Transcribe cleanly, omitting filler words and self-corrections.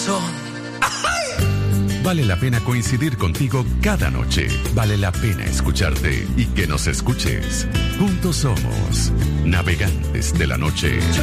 corazón. Vale la pena coincidir contigo cada noche. Vale la pena escucharte y que nos escuches. Juntos somos Navegantes de la Noche.